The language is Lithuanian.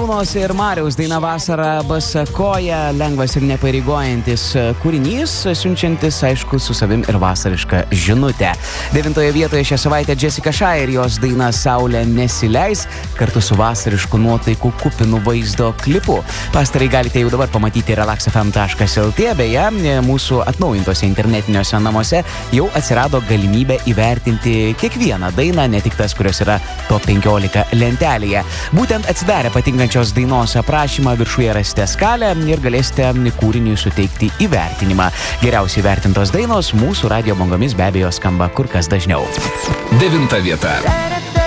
Šarūnos ir Mariaus daina Vasara basakoja, lengvas ir nepareigojantis kūrinys, siunčiantis, aišku, su savim ir vasarišką žinutę. 9 vietoje šią savaitę Jessica Shy ir jos daina Saulė nesileis, kartu su vasarišku nuotaikų kupinu vaizdo klipu. Pastarai galite jau dabar pamatyti relaxfm.lt, beje, mūsų atnaujintose internetiniuose namuose jau atsirado galimybė įvertinti kiekvieną dainą, ne tik tas, kurios yra top 15 lentelėje. Būtent atsidarę patinkančios dainos aprašymą viršuje rasite skalę ir galėsite kūriniui suteikti įvertinimą. Geriausiai įvertintos dainos mūsų radijo bangomis be abejo skamba kur kas dažniau. 9 vieta.